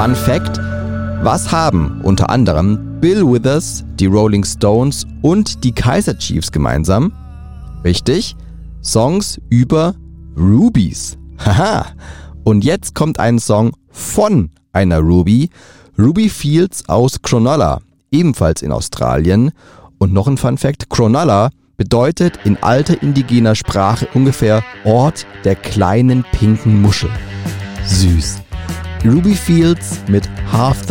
Fun Fact: Was haben unter anderem Bill Withers, die Rolling Stones und die Kaiser Chiefs gemeinsam? Richtig, Songs über Rubies. Haha! Und jetzt kommt ein Song von einer Ruby, Ruby Fields aus Cronulla, ebenfalls in Australien. Und noch ein Fun Fact: Cronulla bedeutet in alter indigener Sprache ungefähr Ort der kleinen pinken Muschel. Süß. Ruby Fields mit Half the